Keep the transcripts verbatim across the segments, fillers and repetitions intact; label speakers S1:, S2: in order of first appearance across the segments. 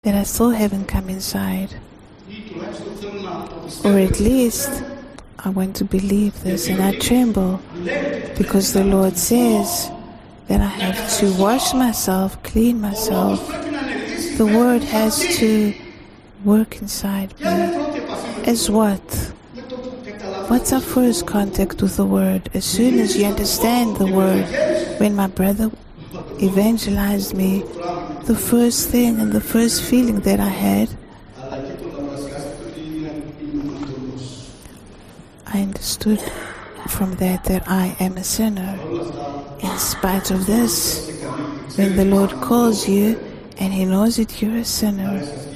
S1: that I still haven't come inside. Or at least I want to believe this, and I tremble because the Lord says that I have to wash myself, clean myself. The Word has to work inside me. As what? What's our first contact with the Word? As soon as you understand the Word, when my brother evangelized me, the first thing and the first feeling that I had, I understood from that that I am a sinner. In spite of this, when the Lord calls you and He knows that you're a sinner,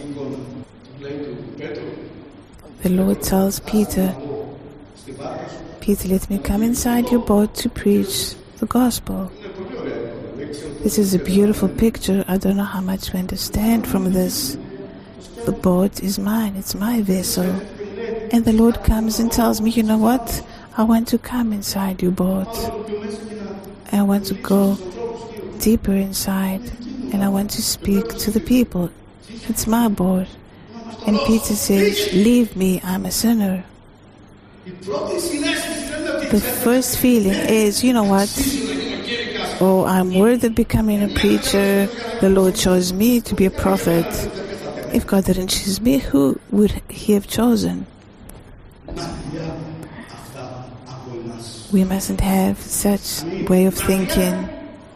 S1: the Lord tells Peter, Peter, let me come inside your boat to preach the gospel. This is a beautiful picture. I don't know how much we understand from this. The boat is mine. It's my vessel. And the Lord comes and tells me, you know what? I want to come inside your boat. I want to go deeper inside. And I want to speak to the people. It's my boat. And Peter says, leave me, I'm a sinner. The first feeling is, you know what? Oh, I'm worthy of becoming a preacher. The Lord chose me to be a prophet. If God didn't choose me, who would He have chosen? We mustn't have such way of thinking.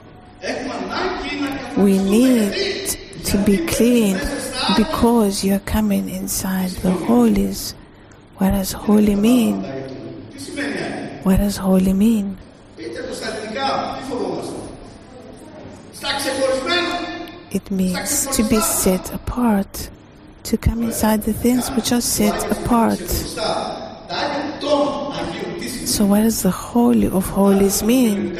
S1: We need to be cleaned because you're coming inside the holies. What does holy mean? What does holy mean? It means to be set apart, to come inside the things which are set apart. So what does the Holy of Holies mean?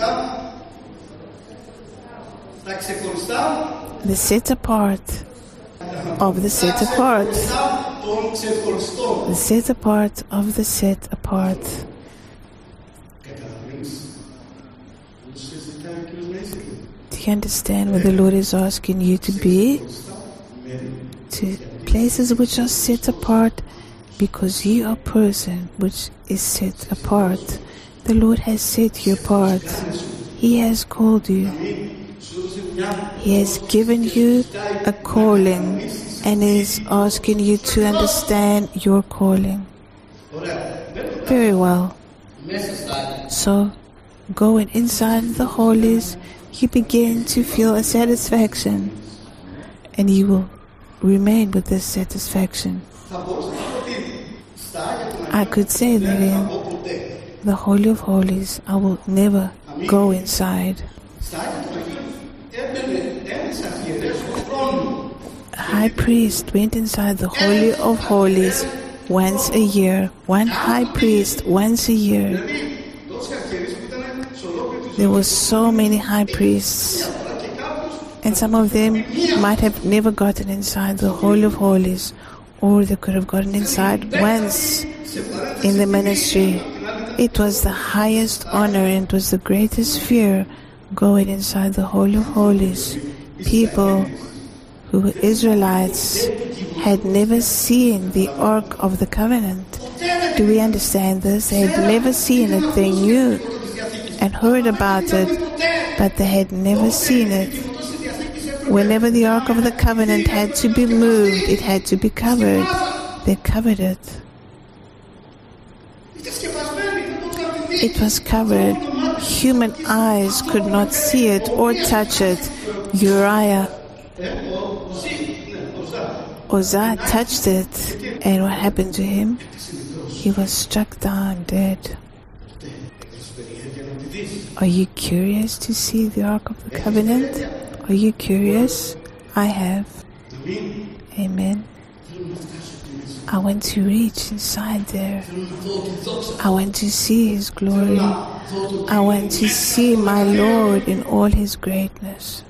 S1: The set apart of the set apart. The set apart of the set apart. Do you understand what the Lord is asking you to be? To places which are set apart, because you are a person which is set apart. The Lord has set you apart. He has called you. He has given you a calling and is asking you to understand your calling. Very well. So, going inside the holies, you begin to feel a satisfaction, and you will remain with this satisfaction. I could say that in the Holy of Holies, I will never go inside. A high priest went inside the Holy of Holies once a year. One high priest once a year. There were so many high priests, and some of them might have never gotten inside the Holy of Holies, or they could have gotten inside once in the ministry. It was the highest honor and it was the greatest fear going inside the Holy of Holies. People who were Israelites had never seen the Ark of the Covenant. Do we understand this? They had never seen it. They knew and heard about it, but they had never seen it. Whenever the Ark of the Covenant had to be moved, it had to be covered. They covered it. It was covered. Human eyes could not see it or touch it. Uriah, Uzzah touched it, and what happened to him? He was struck down dead. Are you curious to see the Ark of the Covenant? Are you curious? I have. Amen. I want to reach inside there. I want to see His glory. I want to see my Lord in all His greatness.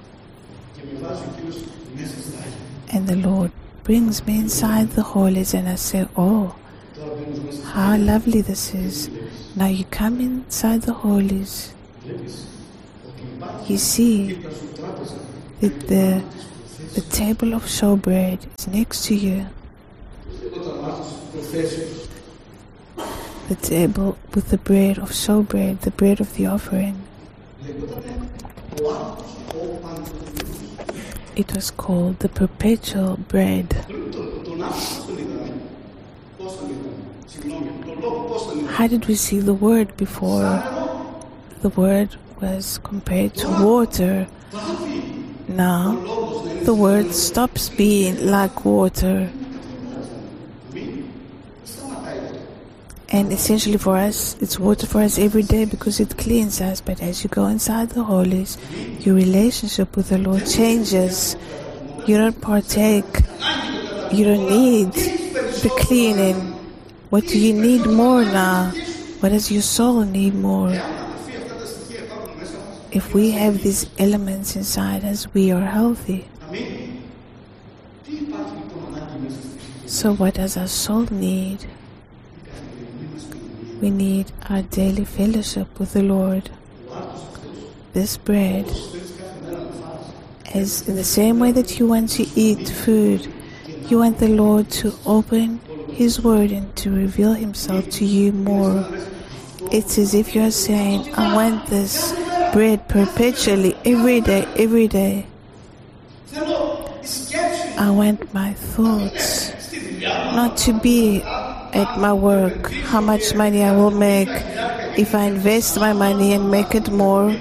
S1: And the Lord brings me inside the holies, and I say, oh, how lovely this is. Now you come inside the holies. You see that the The table of showbread is next to you. The table with the bread of showbread, the bread of the offering. It was called the perpetual bread. How did we see the word before? The word was compared to water. Now, the word stops being like water. And essentially for us, it's water for us every day because it cleans us. But as you go inside the holies, your relationship with the Lord changes. You don't partake. You don't need the cleaning. What do you need more now? What does your soul need more? If we have these elements inside us, we are healthy. So what does our soul need? We need our daily fellowship with the Lord. This bread, as in the same way that you want to eat food, you want the Lord to open His Word and to reveal Himself to you more. It's as if you're saying, I want this bread perpetually, every day, every day. I want my thoughts not to be at my work, how much money I will make if I invest my money and make it more,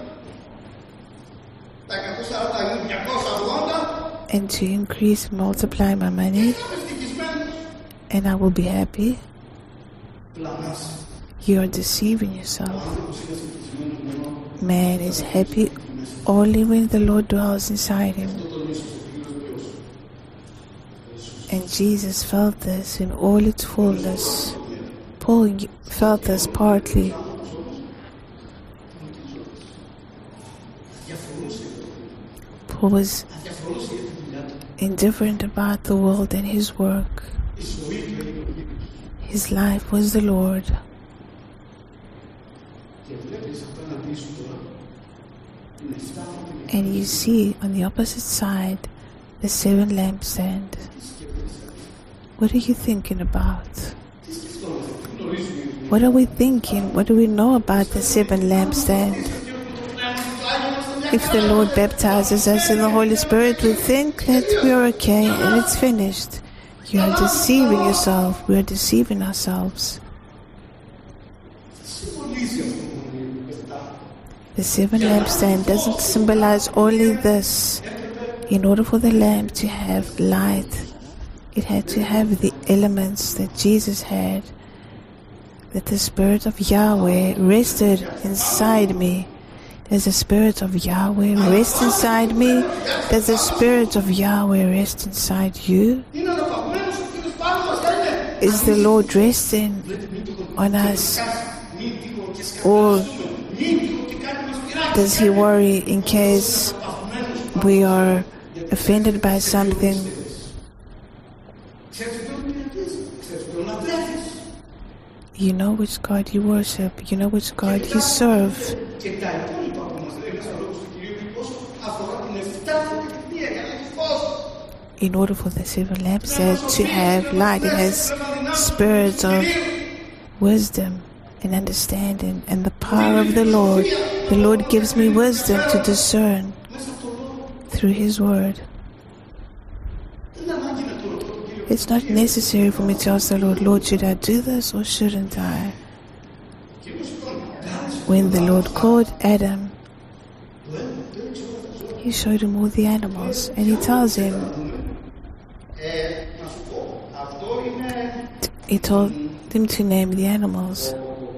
S1: and to increase and multiply my money, and I will be happy. You are deceiving yourself. Man is happy only when the Lord dwells inside him. And Jesus felt this in all its fullness. Paul felt this partly. Paul was indifferent about the world and his work. His life was the Lord. And you see on the opposite side the seven lampstands. What are you thinking about? What are we thinking? What do we know about the seven lampstands? If the Lord baptizes us in the Holy Spirit, we think that we are okay and it's finished. You are deceiving yourself. We are deceiving ourselves. The seven lampstand doesn't symbolize only this. In order for the lamp to have light, it had to have the elements that Jesus had, that the Spirit of Yahweh rested inside me. Does the Spirit of Yahweh rest inside me? Does the Spirit of Yahweh rest inside you? Is the Lord resting on us? Or does He worry in case we are offended by something? You know which God you worship. You know which God you serve. In order for the seven lampstands to have light, it has spirits of wisdom and understanding and the power of the Lord. The Lord gives me wisdom to discern through His Word. It's not necessary for me to ask the Lord, Lord, should I do this or shouldn't I? When the Lord called Adam, He showed him all the animals and He tells him, He told him to name the animals.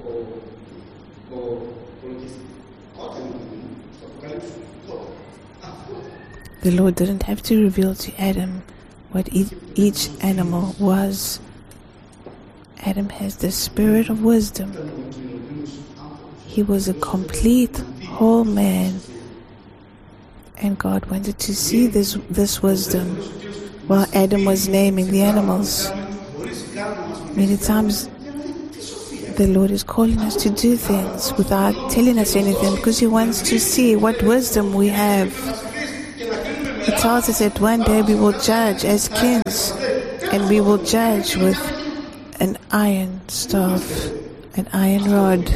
S1: The Lord didn't have to reveal to Adam what each animal was. Adam has the spirit of wisdom. He was a complete whole man, and God wanted to see this this wisdom while Adam was naming the animals. Many times the Lord is calling us to do things without telling us anything because He wants to see what wisdom we have. It tells us that one day we will judge as kings, and we will judge with an iron staff, an iron rod.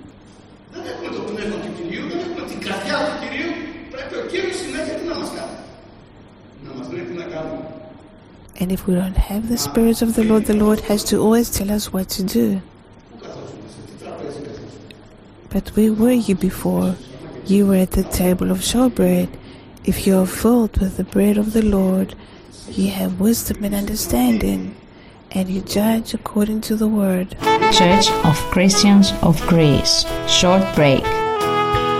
S1: And if we don't have the Spirit of the Lord, the Lord has to always tell us what to do. But where were you before? You were at the table of showbread. If you are filled with the bread of the Lord, you have wisdom and understanding, and you judge according to the word.
S2: Church of Christians of Greece. Short break.